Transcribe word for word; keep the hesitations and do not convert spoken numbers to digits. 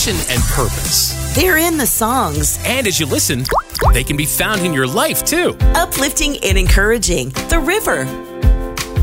passion and purpose. They're in the songs. And as you listen, they can be found in your life too. Uplifting and encouraging. The River.